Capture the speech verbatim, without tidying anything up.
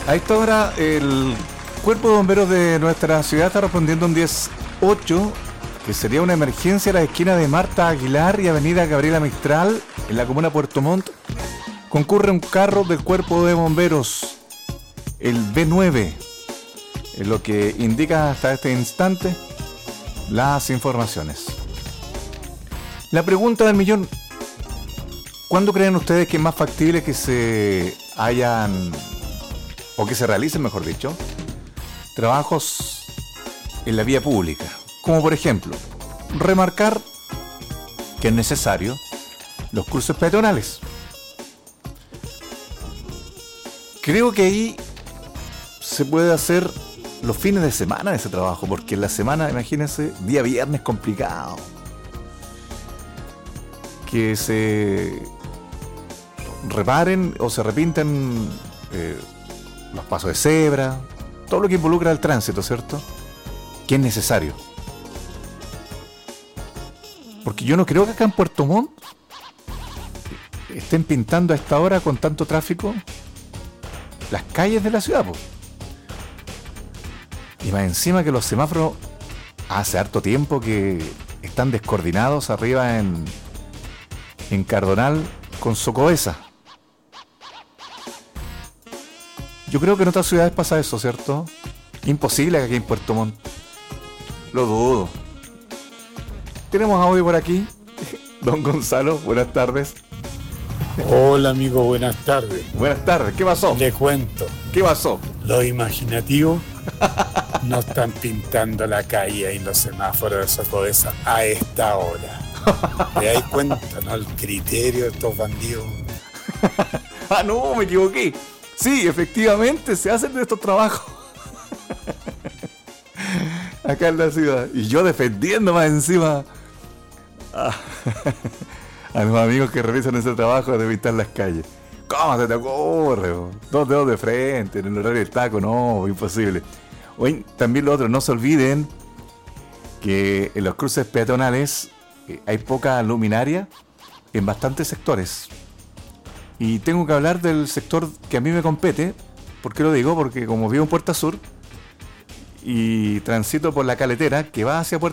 A esta hora el Cuerpo de Bomberos de nuestra ciudad está respondiendo un diez ocho, que sería una emergencia a la esquina de Marta Aguilar y avenida Gabriela Mistral, en la comuna Puerto Montt. Concurre un carro del Cuerpo de Bomberos, el B nueve, en lo que indica hasta este instante las informaciones. La pregunta del millón: ¿cuándo creen ustedes que es más factible que se hayan, o que se realicen, mejor dicho, trabajos en la vía pública? Como por ejemplo, remarcar que es necesario los cruces peatonales. Creo que ahí se puede hacer los fines de semana ese trabajo, porque en la semana, imagínense, día viernes complicado. Que se reparen o se repinten eh, los pasos de cebra, todo lo que involucra el tránsito, ¿cierto? Que es necesario. Porque yo no creo que acá en Puerto Montt estén pintando a esta hora con tanto tráfico las calles de la ciudad, po. Y más encima que los semáforos hace harto tiempo que están descoordinados arriba en, en Cardonal con Socoesa. Yo creo que en otras ciudades pasa eso, ¿cierto? Imposible que aquí en Puerto Montt. Lo dudo. Tenemos audio por aquí. Don Gonzalo, buenas tardes. Hola amigo, buenas tardes. Buenas tardes, ¿qué pasó? Le cuento. ¿Qué pasó? Los imaginativos no están pintando la calle y los semáforos de Socoesa a esta hora. ¿Te das cuenta, no? El criterio de estos bandidos. Ah, no, me equivoqué. Sí, efectivamente, se hacen de estos trabajos acá en la ciudad. Y yo defendiendo más encima a, a los amigos que realizan ese trabajo de pintar las calles. ¿Cómo se te ocurre? Bo? Dos dedos de frente, en el horario del taco, no, imposible. Hoy también lo otro, no se olviden que en los cruces peatonales eh, hay poca luminaria en bastantes sectores. Y tengo que hablar del sector que a mí me compete. ¿Por qué lo digo? Porque como vivo en Puerta Sur y transito por la caletera que va hacia Puerto